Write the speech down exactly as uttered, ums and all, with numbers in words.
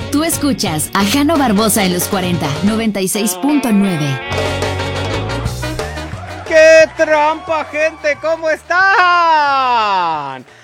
Tú escuchas a Jano Barbosa en los cuarenta, noventa y seis punto nueve. ¡Qué trampa, gente! ¿Cómo están?